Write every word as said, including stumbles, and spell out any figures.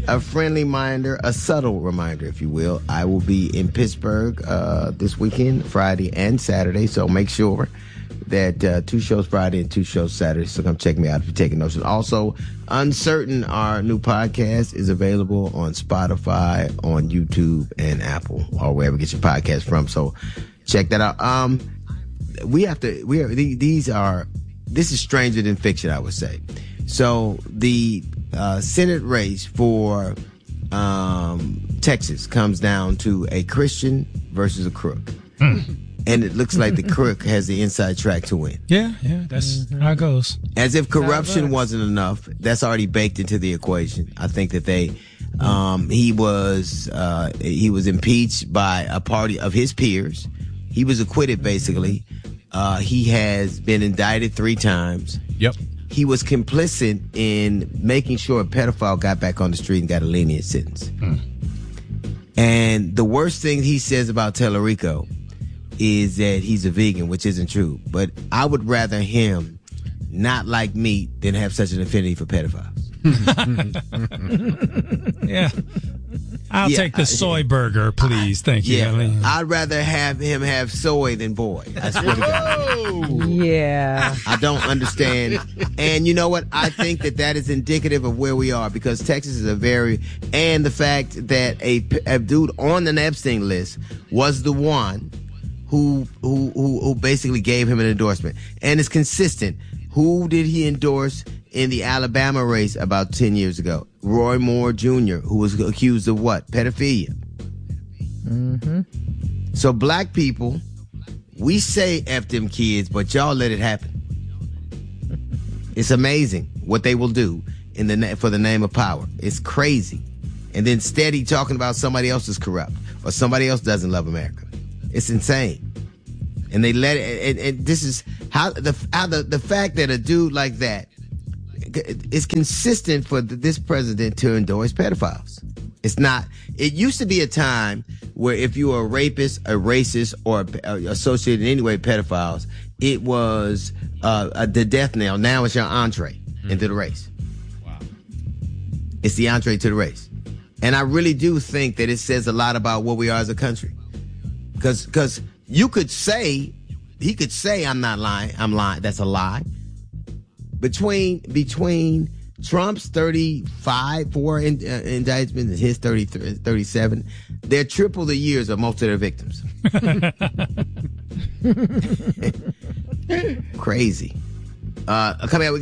a friendly reminder, a subtle reminder, if you will. I will be in Pittsburgh uh, this weekend, Friday and Saturday, so make sure that uh, two shows Friday and two shows Saturday, so come check me out if you're taking notes. And also, Uncertain, our new podcast, is available on Spotify, on YouTube, and Apple, or wherever you get your podcast from, so check that out. Um, we have to, we are, these are, this is stranger than fiction, I would say. So the uh, Senate race for um, Texas comes down to a Christian versus a crook. Mm. And it looks like the crook has the inside track to win. Yeah, yeah, that's mm-hmm. how it goes. As if corruption wasn't enough, that's already baked into the equation. I think that they, um, he was, uh, he was impeached by a party of his peers. He was acquitted, basically. Uh, he has been indicted three times. Yep. He was complicit in making sure a pedophile got back on the street and got a lenient sentence. Mm. And the worst thing he says about Tellerico is that he's a vegan, which isn't true. But I would rather him not like meat than have such an affinity for pedophiles. Yeah. I'll yeah, take the soy I, burger, please. I, Thank you, yeah, Eileen. I'd rather have him have soy than boy. I swear to God. Yeah. I don't understand. And you know what? I think that that is indicative of where we are, because Texas is a very, and the fact that a, a dude on the Epstein list was the one who, who, who, who basically gave him an endorsement. And it's consistent. Who did he endorse in the Alabama race about ten years ago? Roy Moore Junior, who was accused of what? Pedophilia. Mm-hmm. So black people, we say F them kids, but y'all let it happen. It's amazing what they will do in the na- for the name of power. It's crazy. And then steady talking about somebody else is corrupt or somebody else doesn't love America. It's insane. And they let it, and, and this is how the, how the, the fact that a dude like that is consistent for this president to endorse pedophiles. It's not, it used to be a time where if you were a rapist, a racist, or associated in any way with pedophiles, it was uh, the death knell. Now it's your entree mm-hmm. into the race. Wow. It's the entree to the race. And I really do think that it says a lot about what we are as a country. Because, because you could say, he could say, I'm not lying, I'm lying, that's a lie. Between between Trump's thirty-five, four in, uh, indictments and his thirty, thirty-seven, they're triple the years of most of their victims. Crazy. Uh, coming out.